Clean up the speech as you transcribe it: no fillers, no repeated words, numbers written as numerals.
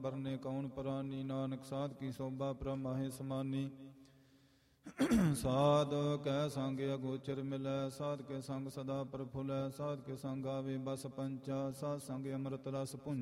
ਬਰਨੇ ਕੌਣ ਪ੍ਰਾਨੀ, ਨਾਨਕ ਸਾਧ ਕੀ ਸੋਭਾ ਪ੍ਰਮਾਹੇ ਸਮਾਨੀ। ਸਾਧ ਕੈ ਸੰਗ ਅਗੋਚਰ ਮਿਲੈ, ਸਾਧ ਕੇ ਸੰਗ ਸਦਾ ਪ੍ਰਫੁੱਲੈ, ਸਾਧ ਕੇ ਸੰਗ ਆਵੇ ਬਸ ਪੰਚਾ, ਸਾਧ ਸੰਗ ਅੰਮ੍ਰਿਤ ਰਸ ਭੁੰਜੈ।